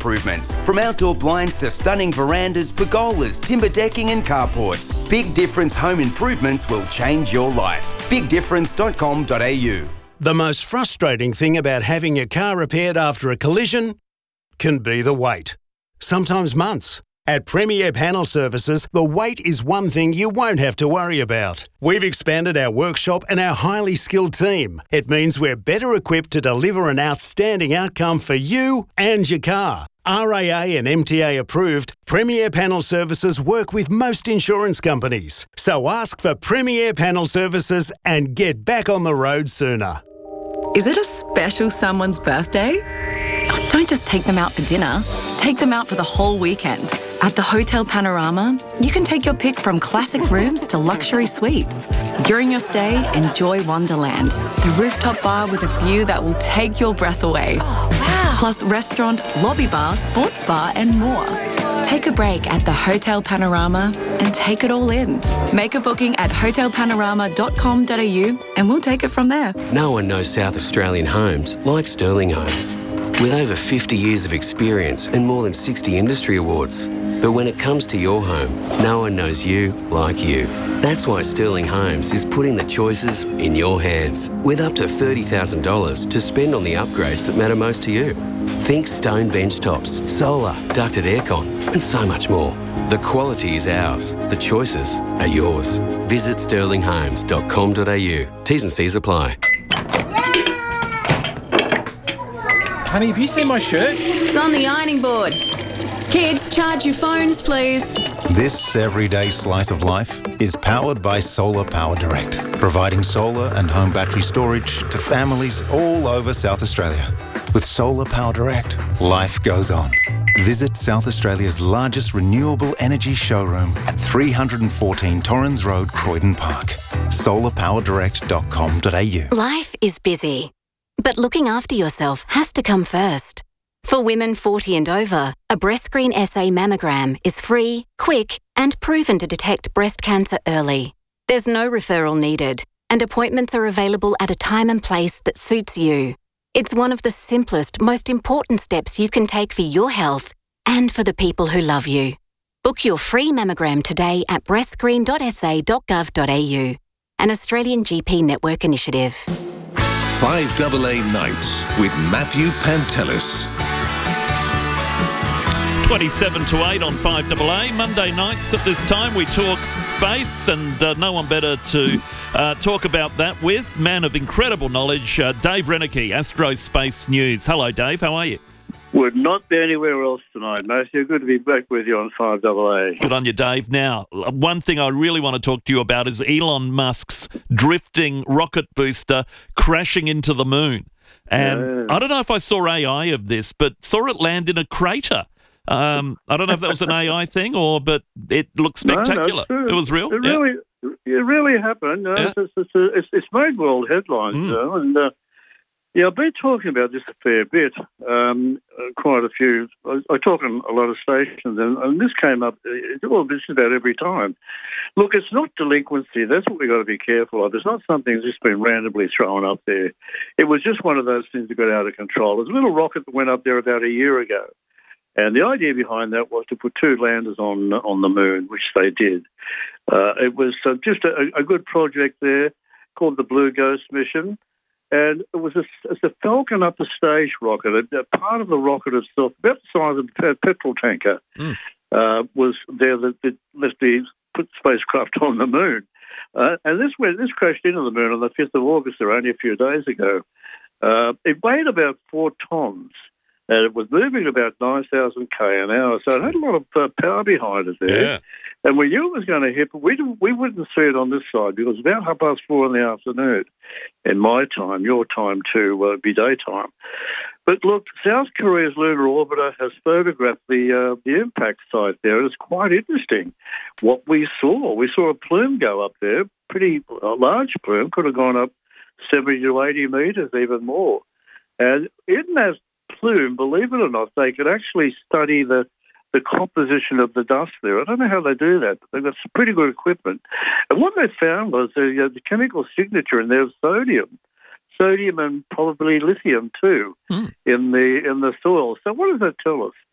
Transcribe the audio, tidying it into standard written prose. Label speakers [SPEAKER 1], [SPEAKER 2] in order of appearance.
[SPEAKER 1] improvements. From outdoor blinds to stunning verandas, pergolas, timber decking and carports. Big Difference Home Improvements will change your life. BigDifference.com.au.
[SPEAKER 2] The most frustrating thing about having your car repaired after a collision can be the wait. Sometimes months. At Premier Panel Services, the wait is one thing you won't have to worry about. We've expanded our workshop and our highly skilled team. It means we're better equipped to deliver an outstanding outcome for you and your car. RAA and MTA approved, Premier Panel Services work with most insurance companies. So ask for Premier Panel Services and get back on the road sooner.
[SPEAKER 3] Is it a special someone's birthday? Oh, don't just take them out for dinner. Take them out for the whole weekend. At the Hotel Panorama, you can take your pick from classic rooms to luxury suites. During your stay, enjoy Wonderland, the rooftop bar with a view that will take your breath away. Oh, wow. Plus restaurant, lobby bar, sports bar and more. Take a break at the Hotel Panorama and take it all in. Make a booking at hotelpanorama.com.au and we'll take it from there.
[SPEAKER 4] No one knows South Australian homes like Sterling Homes. With over 50 years of experience and more than 60 industry awards. But when it comes to your home, no one knows you like you. That's why Sterling Homes is putting the choices in your hands, with up to $30,000 to spend on the upgrades that matter most to you. Think stone bench tops, solar, ducted aircon, and so much more. The quality is ours. The choices are yours. Visit sterlinghomes.com.au. T's and C's apply.
[SPEAKER 5] Honey, have you seen my shirt?
[SPEAKER 6] It's on the ironing board. Kids, charge your phones, please.
[SPEAKER 7] This everyday slice of life is powered by Solar Power Direct, providing solar and home battery storage to families all over South Australia. With Solar Power Direct, life goes on. Visit South Australia's largest renewable energy showroom at 314 Torrens Road, Croydon Park. solarpowerdirect.com.au.
[SPEAKER 8] Life is busy, but looking after yourself has to come first. For women 40 and over, a BreastScreen SA mammogram is free, quick, and proven to detect breast cancer early. There's no referral needed, and appointments are available at a time and place that suits you. It's one of the simplest, most important steps you can take for your health and for the people who love you. Book your free mammogram today at breastscreen.sa.gov.au, an Australian GP network initiative.
[SPEAKER 9] 5AA Nights with Matthew Pantelis.
[SPEAKER 10] 27 to 8 on 5AA. Monday nights at this time we talk space, and no one better to talk about that with. Man of incredible knowledge, Dave Reneke, Astrospace News. Hello, Dave. How are you?
[SPEAKER 11] Would not be anywhere else tonight, Matthew. Good to be back with you on 5AA.
[SPEAKER 10] Good on you, Dave. Now, one thing I really want to talk to you about is Elon Musk's drifting rocket booster crashing into the moon. And I don't know if I saw AI of this, but saw it land in a crater. I don't know if that was an AI thing but it looked spectacular.
[SPEAKER 11] No,
[SPEAKER 10] it was real.
[SPEAKER 11] It really happened. It's made world headlines, and I've been talking about this a fair bit. Quite a few. I talk on a lot of stations, and this came up. Well, this is about every time. Look, it's not delinquency. That's what we've got to be careful of. It's not something that's just been randomly thrown up there. It was just one of those things that got out of control. There's a little rocket that went up there about a year ago. And the idea behind that was to put two landers on the moon, which they did. It was just a good project there called the Blue Ghost mission. And it was a Falcon upper stage rocket. A part of the rocket itself, about the size of a petrol tanker, was there that left put the spacecraft on the moon. And this crashed into the moon on the 5th of August, only a few days ago. It weighed about 4 tons. And it was moving about 9,000 k an hour, so it had a lot of power behind it there. Yeah. And we knew it was going to hit, but we wouldn't see it on this side because it was about 4:30 in the afternoon. In my time, your time too, would be daytime. But look, South Korea's lunar orbiter has photographed the impact site there. It's quite interesting what we saw. We saw a plume go up there, pretty large plume, could have gone up 70 to 80 metres, even more. And in that plume, believe it or not, they could actually study the composition of the dust there. I don't know how they do that, but they've got some pretty good equipment. And what they found was the chemical signature in there of sodium and probably lithium too in the soil. So what does that tell us?